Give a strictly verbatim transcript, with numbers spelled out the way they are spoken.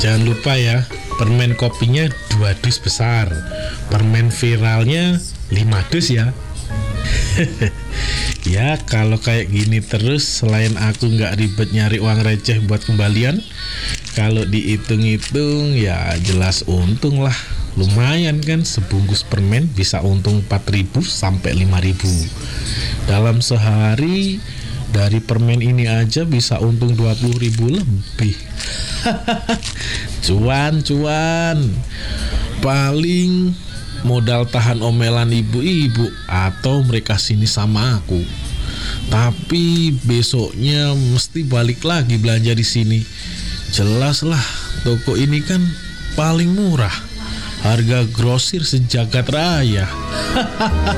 Jangan lupa ya, permen kopinya dua dus besar, permen viralnya lima dus ya. Ya kalau kayak gini terus, selain aku nggak ribet nyari uang receh buat kembalian, kalau dihitung-hitung ya jelas untung lah. Lumayan kan, sebungkus permen bisa untung empat ribu sampai lima ribu. Dalam sehari dari permen ini aja bisa untung dua puluh ribu lebih. Cuan, cuan. Paling modal tahan omelan ibu-ibu atau mereka sini sama aku. Tapi besoknya mesti balik lagi belanja di sini. Jelas lah, toko ini kan paling murah. Harga grosir sejagat raya.